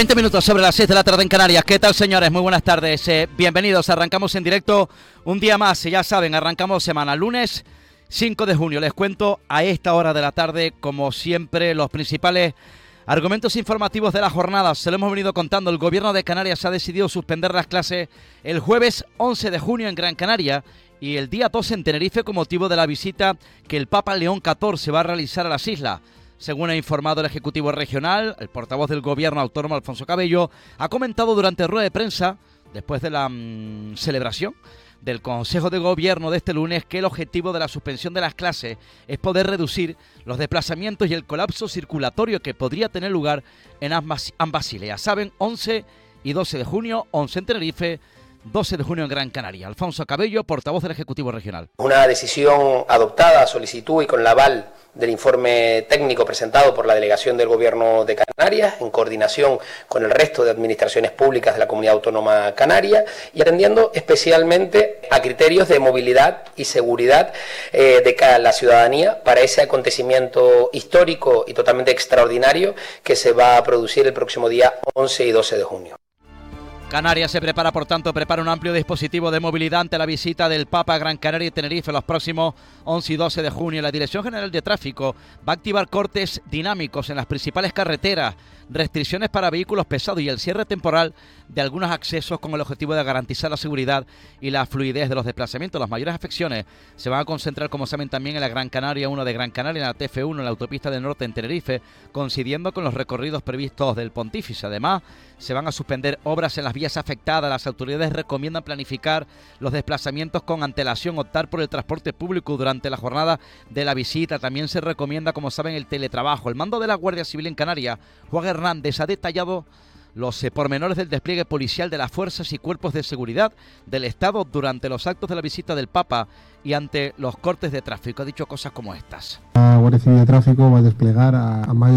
20 minutos sobre las 6 de la tarde en Canarias. ¿Qué tal, señores? Muy buenas tardes. Bienvenidos. Arrancamos en directo un día más. Ya saben, arrancamos semana. Lunes 5 de junio. Les cuento a esta hora de la tarde, como siempre, los principales argumentos informativos de la jornada. Se lo hemos venido contando. El gobierno de Canarias ha decidido suspender las clases el jueves 11 de junio en Gran Canaria y el día 12 en Tenerife con motivo de la visita que el Papa León XIV va a realizar a las islas. Según ha informado el Ejecutivo Regional, el portavoz del Gobierno autónomo, Alfonso Cabello, ha comentado durante rueda de prensa, después de la celebración del Consejo de Gobierno de este lunes, que el objetivo de la suspensión de las clases es poder reducir los desplazamientos y el colapso circulatorio que podría tener lugar en ambas islas. Saben, 11 y 12 de junio, 11 en Tenerife, 12 de junio en Gran Canaria. Alfonso Cabello, portavoz del Ejecutivo Regional. Una decisión adoptada a solicitud y con el aval del informe técnico presentado por la Delegación del Gobierno de Canarias, en coordinación con el resto de administraciones públicas de la Comunidad Autónoma Canaria y atendiendo especialmente a criterios de movilidad y seguridad de la ciudadanía para ese acontecimiento histórico y totalmente extraordinario que se va a producir el próximo día 11 y 12 de junio. Canarias se prepara, por tanto, un amplio dispositivo de movilidad ante la visita del Papa a Gran Canaria y Tenerife los próximos 11 y 12 de junio. La Dirección General de Tráfico va a activar cortes dinámicos en las principales carreteras, restricciones para vehículos pesados y el cierre temporal de algunos accesos con el objetivo de garantizar la seguridad y la fluidez de los desplazamientos. Las mayores afecciones se van a concentrar, como saben, también en la Gran Canaria 1 de Gran Canaria, en la TF1, en la autopista del norte en Tenerife, coincidiendo con los recorridos previstos del Pontífice. Además, se van a suspender obras en las vías afectadas. Las autoridades recomiendan planificar los desplazamientos con antelación, optar por el transporte público durante la jornada de la visita. También se recomienda, como saben, el teletrabajo. El mando de la Guardia Civil en Canarias, Juan Hernández, ha detallado los pormenores del despliegue policial de las fuerzas y cuerpos de seguridad del Estado durante los actos de la visita del Papa y ante los cortes de tráfico. Ha dicho cosas como estas. La Guardia Civil de Tráfico va a desplegar a más de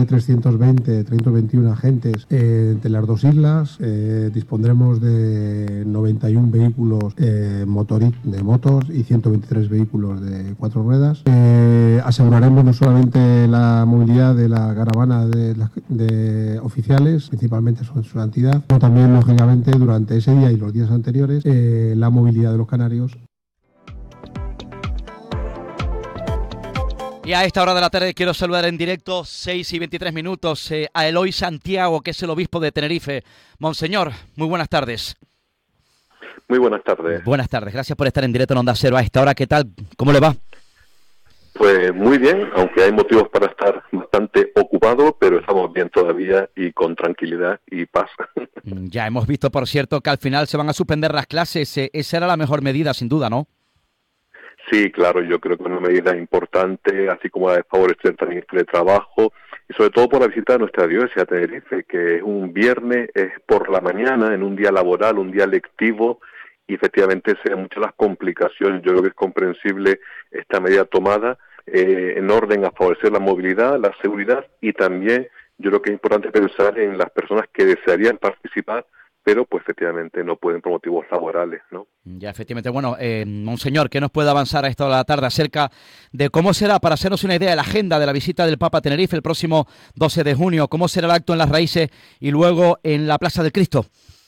321 agentes entre las dos islas. Dispondremos de 91 vehículos de motos y 123 vehículos de 4 ruedas. Aseguraremos no solamente la movilidad de la caravana de oficiales, principalmente su entidad, sino también, lógicamente, durante ese día y los días anteriores, la movilidad de los canarios. Y a esta hora de la tarde quiero saludar en directo, 6 y 23 minutos, a Eloy Santiago, que es el obispo de Tenerife. Monseñor, muy buenas tardes. Muy buenas tardes. Buenas tardes, gracias por estar en directo en Onda Cero a esta hora. ¿Qué tal? ¿Cómo le va? Pues muy bien, aunque hay motivos para estar bastante ocupado, pero estamos bien todavía y con tranquilidad y paz. Ya hemos visto, por cierto, que al final se van a suspender las clases. Esa era la mejor medida, sin duda, ¿no? Sí, claro, yo creo que es una medida importante, así como la de favorecer también el teletrabajo, y sobre todo por la visita de nuestra diócesis a Tenerife, que es un viernes, es por la mañana, en un día laboral, un día lectivo, y efectivamente se dan muchas las complicaciones. Yo creo que es comprensible esta medida tomada en orden a favorecer la movilidad, la seguridad, y también yo creo que es importante pensar en las personas que desearían participar, pero pues efectivamente no pueden por motivos laborales, ¿no? Ya, efectivamente. Bueno, Monseñor, ¿qué nos puede avanzar a esta hora de la tarde acerca de cómo será, para hacernos una idea de la agenda de la visita del Papa a Tenerife el próximo 12 de junio? ¿Cómo será el acto en Las Raíces y luego en la Plaza del Cristo?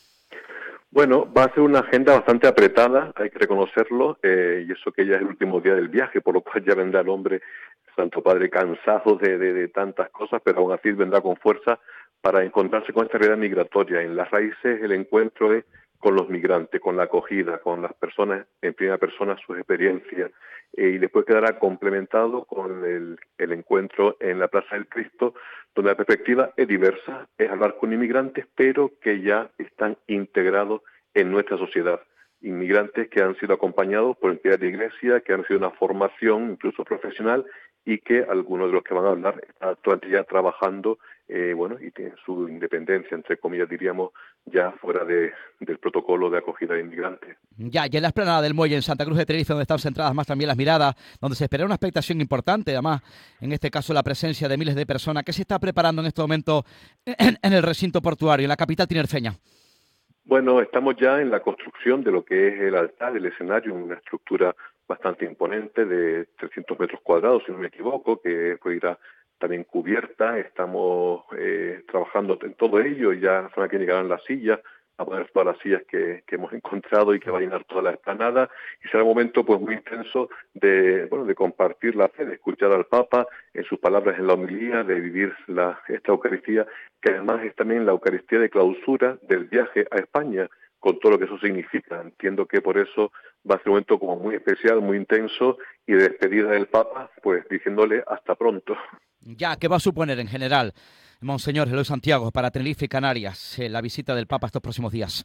Bueno, va a ser una agenda bastante apretada, hay que reconocerlo, y eso que ya es el último día del viaje, por lo cual ya vendrá el hombre, Santo Padre, cansado de tantas cosas, pero aún así vendrá con fuerza para encontrarse con esta realidad migratoria. En Las Raíces el encuentro es con los migrantes, con la acogida, con las personas en primera persona, sus experiencias, y después quedará complementado con el encuentro en la Plaza del Cristo, donde la perspectiva es diversa, es hablar con inmigrantes, pero que ya están integrados en nuestra sociedad. Inmigrantes que han sido acompañados por entidades de iglesia, que han recibido una formación, incluso profesional, y que algunos de los que van a hablar están actualmente ya trabajando, y tienen su independencia, entre comillas, diríamos, ya fuera del protocolo de acogida de inmigrantes. Ya en la explanada del Muelle en Santa Cruz de Tenerife, donde están centradas más también las miradas, donde se espera una expectación importante, además, en este caso la presencia de miles de personas. ¿Qué se está preparando en este momento en el recinto portuario, en la capital tinerfeña? Bueno, estamos ya en la construcción de lo que es el altar, el escenario, una estructura bastante imponente de 300 metros cuadrados, si no me equivoco, que pues irá también cubierta. Estamos trabajando en todo ello, y ya la semana que llegarán las sillas, a poner todas las sillas que hemos encontrado y que va a llenar toda la explanada, y será un momento pues muy intenso de compartir la fe, de escuchar al Papa en sus palabras en la homilía, de vivir esta Eucaristía, que además es también la Eucaristía de clausura del viaje a España, con todo lo que eso significa. Entiendo que por eso va a ser un momento como muy especial, muy intenso, y de despedida del Papa, pues diciéndole hasta pronto. Ya, ¿qué va a suponer en general, Monseñor Eloy Santiago, para Tenerife y Canarias, la visita del Papa estos próximos días?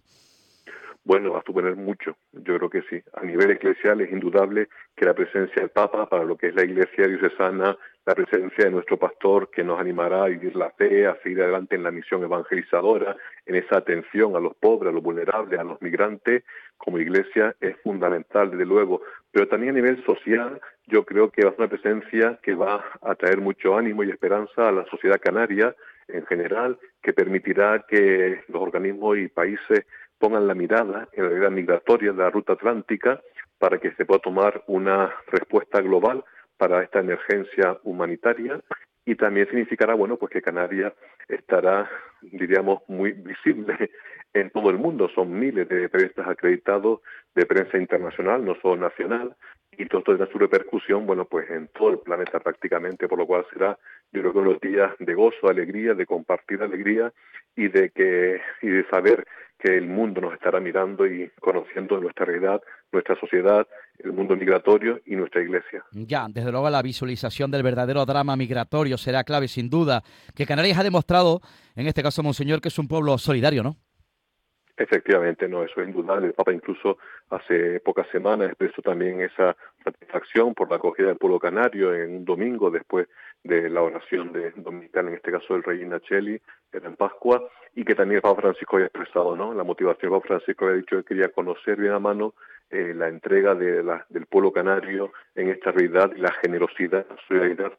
Bueno, va a suponer mucho, yo creo que sí. A nivel eclesial es indudable que la presencia del Papa para lo que es la Iglesia diocesana, la presencia de nuestro pastor que nos animará a vivir la fe, a seguir adelante en la misión evangelizadora, en esa atención a los pobres, a los vulnerables, a los migrantes, como Iglesia es fundamental, desde luego. Pero también a nivel social, yo creo que va a ser una presencia que va a traer mucho ánimo y esperanza a la sociedad canaria en general, que permitirá que los organismos y países pongan la mirada en la realidad migratoria de la ruta atlántica para que se pueda tomar una respuesta global para esta emergencia humanitaria, y también significará, bueno, pues que Canarias estará, diríamos, muy visible en todo el mundo. Son miles de periodistas acreditados de prensa internacional, no solo nacional, y todo esto tendrá su repercusión, bueno, pues en todo el planeta prácticamente, por lo cual será, yo creo que unos días de gozo, alegría, de compartir alegría y de saber que el mundo nos estará mirando y conociendo nuestra realidad, nuestra sociedad, el mundo migratorio y nuestra Iglesia. Ya, desde luego la visualización del verdadero drama migratorio será clave, sin duda, que Canarias ha demostrado, en este caso, Monseñor, que es un pueblo solidario, ¿no? Efectivamente, no, eso es indudable. El Papa incluso hace pocas semanas expresó también esa satisfacción por la acogida del pueblo canario en un domingo después de la oración dominicana, en este caso del rey Nacheli, era en Pascua, y que también el Papa Francisco había expresado, ¿no? La motivación del Papa Francisco había dicho que quería conocer bien a mano la entrega del pueblo canario en esta realidad y la generosidad, la solidaridad